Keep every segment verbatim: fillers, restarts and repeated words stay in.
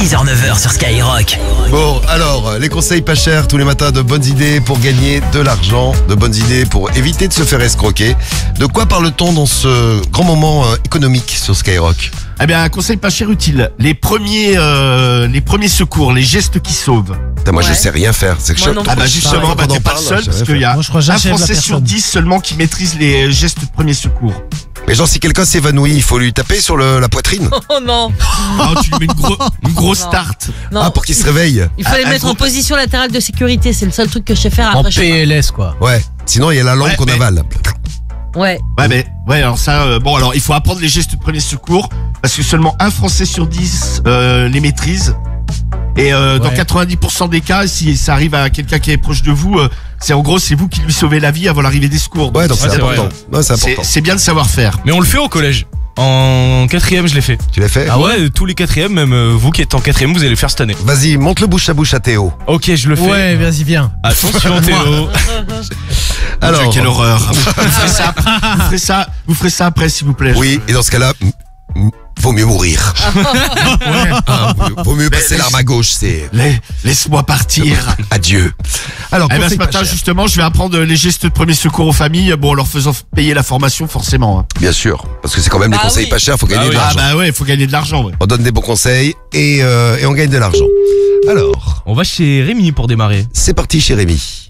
six heures neuf heures sur Skyrock. Bon, alors, les conseils pas chers tous les matins, de bonnes idées pour gagner de l'argent, de bonnes idées pour éviter de se faire escroquer. De quoi parle-t-on dans ce grand moment euh, économique sur Skyrock? Eh bien, un conseil pas cher utile. Les premiers, euh, les premiers secours, les gestes qui sauvent. Putain, moi, Ouais. je sais rien faire. C'est que Moi je... non Ah bah plus. justement, Quand bah, on t'es en pas parle, le seul je sais parce rien qu'il y a Moi, je crois que un j'achève la Français sur personne. dix seulement qui maîtrise les gestes de premier secours. Mais genre, si quelqu'un s'évanouit, il faut lui taper sur le- la poitrine. Oh non, Non, tu lui mets une, gros- une grosse Non. tarte. non. Ah, pour qu'il se réveille. Il faut les Ah, mettre ah, en faut- position latérale de sécurité, c'est le seul truc que je sais faire En après. je sais P L S, quoi. Ouais. Sinon, il y a la langue Ouais, qu'on mais- avale. pas. Ouais. Ouais, mais ouais, alors ça, euh, bon, alors il faut apprendre les gestes de premier secours parce que seulement un Français sur dix euh, les maîtrise. Et euh, dans Ouais. quatre-vingt-dix pour cent des cas, si ça arrive à quelqu'un qui est proche de vous, euh, c'est en gros, c'est vous qui lui sauvez la vie avant l'arrivée des secours. Ouais, donc c'est c'est important. vrai. Ouais, c'est C'est important. c'est bien de savoir faire. Mais on le fait au collège. En quatrième, je l'ai fait. Tu l'as fait? Ah ouais, tous les quatrièmes, même euh, vous qui êtes en quatrième, vous allez le faire cette année. Vas-y, monte le bouche à bouche à Théo. Ok, je le fais. Ouais, vas-y, viens. Attention Théo. Alors, Dieu, quelle horreur. vous, ferez ça, vous, ferez ça, vous ferez ça après, s'il vous plaît. oui, et dans ce cas-là, m- m- vaut mieux mourir. Ah, vaut mieux- vaut mieux passer Mais- l'arme à gauche, c'est La- Laisse-moi partir. adieu. Alors, Eh ben, ce conseil pas matin, cher. justement, je vais apprendre les gestes de premier secours aux familles, bon, en leur faisant payer la formation, forcément. hein. Bien sûr, parce que c'est quand même Bah les conseils oui. pas chers, faut gagner Ah de oui. Ah l'argent. bah ouais, il faut gagner de l'argent, ouais. On donne des bons conseils et, euh, et on gagne de l'argent. Alors, On va chez Rémi pour démarrer. c'est parti chez Rémi.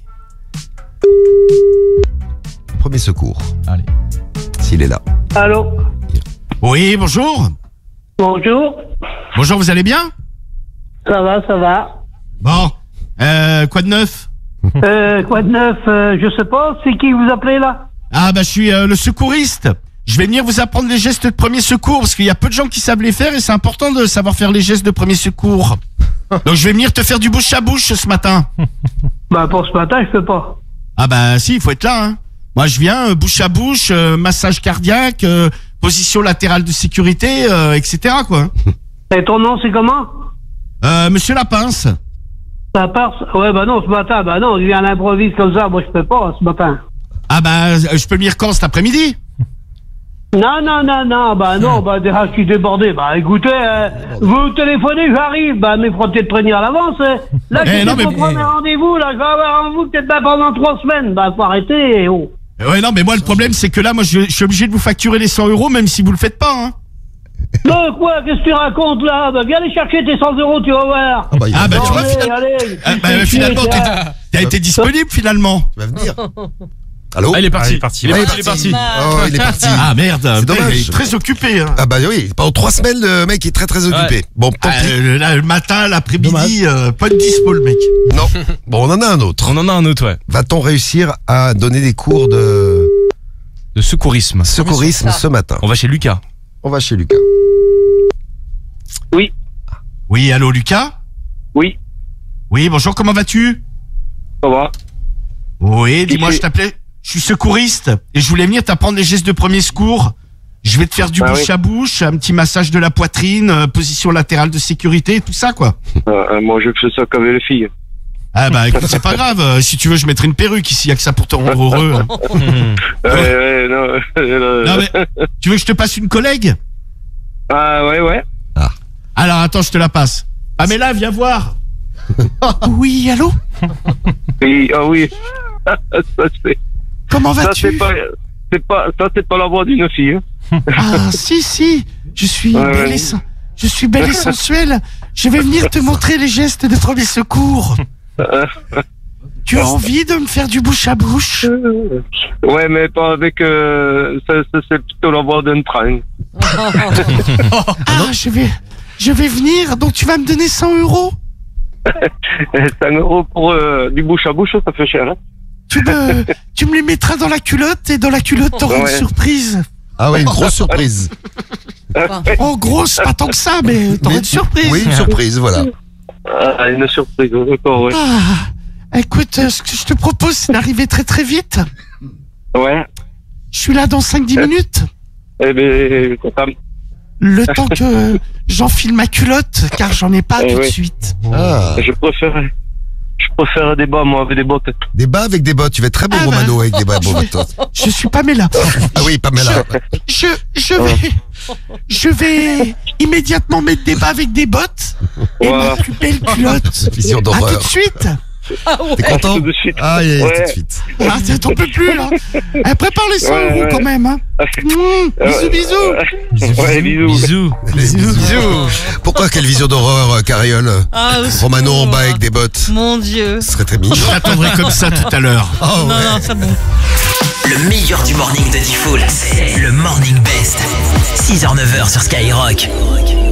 Premier secours, Allez. s'il est là. Allô. Oui, bonjour. Bonjour. Bonjour, vous allez bien? Ça va, ça va. Bon. Euh, quoi de neuf? Euh, quoi de neuf euh, Je sais pas. C'est qui vous appelez là? Ah bah je suis euh, le secouriste. Je vais venir vous apprendre les gestes de premier secours parce qu'il y a peu de gens qui savent les faire et c'est important de savoir faire les gestes de premier secours. Donc je vais venir te faire du bouche à bouche ce matin. Bah pour ce matin, je peux pas. Ah bah si, il faut être là. Hein. Moi je viens euh, bouche à bouche, euh, massage cardiaque, euh, position latérale de sécurité, euh, et cetera quoi. Et ton nom, c'est comment? Euh, Monsieur Lapince. Ça part. Ouais, bah non, ce matin, bah non, je viens à l'improviste comme ça. Moi, je peux pas ce matin. Ah bah euh, je peux venir quand cet après-midi? Non, non, non, non, bah non, bah déjà, je suis débordé. Bah écoutez, euh, vous téléphonez, j'arrive. Bah mais faut peut-être prévenir à l'avance. hein. Là, Eh, je non, suis mais- pour prendre un rendez-vous. Là, je vais avoir un rendez-vous peut-être pas pendant trois semaines. Bah faut arrêter. Oh. Euh, Ouais non mais moi le problème c'est que là moi je, je suis obligé de vous facturer les cent euros même si vous le faites pas. Hein. Non, quoi, qu'est-ce que tu racontes là? Bah viens aller chercher tes cent euros, tu vas voir. Ah bah, il Ah bah, tu vois, Allez, finalement- allez. Ah, bah, finalement, Tiens. t'es- t'as été disponible finalement. tu vas venir. Allô? Ah, il est parti. Ah, il est parti. Il est Ah, parti. Il est parti. Oh, il est parti. Ah merde, C'est dommage. il est très occupé. Hein. Ah bah oui, pendant trois semaines, le mec est très très occupé. Ouais. Bon, tant Ah, pis. euh, là, le matin, l'après-midi, euh, pas de dispo le mec. Non. Bon, on en a un autre. On en a un autre, ouais. Va-t-on réussir à donner des cours de De secourisme. secourisme ça. ce matin? On va chez Lucas. On va chez Lucas. Oui, allô Lucas? Oui, Oui, bonjour, comment vas-tu? ça va. Oui, dis-moi, Ici. je t'appelais. Je suis secouriste et je voulais venir t'apprendre les gestes de premier secours. Je vais te faire du Ah bouche oui. à bouche, un petit massage de la poitrine, euh, position latérale de sécurité, tout ça quoi. Euh, moi, je fais ça qu'avec les filles. Ah bah écoute, c'est pas grave. euh, Si tu veux, je mettrai une perruque ici, y a que ça pour te rendre heureux. hein. Ouais, ouais, non. euh, Non mais, tu veux que je te passe une collègue? Ah, ouais, ouais. Alors attends, je te la passe. Pamela, viens voir. Oui, allô? Oui, ah oui. ça, c'est, Comment ça, c'est vas-tu? pas, c'est pas, ça, c'est pas la voix d'une fille. hein. Ah, si, si. Je suis Ouais, belle ouais. et sen- je suis belle et sensuelle. Je vais venir te montrer les gestes de premier secours. Tu as envie de me faire du bouche à bouche? Ouais, mais pas avec, euh, ça, ça, c'est plutôt la voix d'un train. Ah, je vais, je vais venir. Donc tu vas me donner cent euros? cinq euros pour euh, du bouche à bouche, ça fait cher. Hein. Tu me, tu me les mettras dans la culotte et dans la culotte t'auras Ouais. une surprise. Ah oui, une grosse surprise. Oh, grosse, pas tant que ça, mais t'auras Mais- une surprise. Oui, une surprise, voilà. Ah, une surprise, d'accord, ouais. Ah, écoute, euh, ce que je te propose, c'est d'arriver très très vite. Ouais. Je suis là dans cinq dix minutes. Eh ben, ça, Le temps que j'enfile ma culotte, car j'en ai pas Eh tout de oui. suite. Ah, je préfère, je préfère des bas, moi, avec des bottes. des bas avec des bottes. Tu vas être très beau, Ah, Romano, bah. avec des bas Je vais- bottes. Je suis pas là. Ah oui, Pamela. Je, je vais, je vais immédiatement mettre des bas avec des bottes. Et Voilà. ma plus belle culotte. Vision À tout d'horreur. de suite. Ah ouais. T'es content? Tout de suite. Ah, yeah, Ouais. tout de suite. Ah, ça t'en peut plus, là. Eh, prépare les cent Ouais, euros ouais. quand même, hein. Mmh, bisous, bisous. Ouais, bisous. Bisous. Bisous. Pourquoi quelle vision d'horreur, euh, Carriole? Ah, au Romano en secours. bas avec des bottes. Mon Dieu. Ce serait très mignon. Je t'attendrai comme ça tout à l'heure. Oh, Non, ouais. non, c'est bon. Le meilleur du morning de Diffoul, c'est le Morning Best. six heures neuf heures sur Skyrock.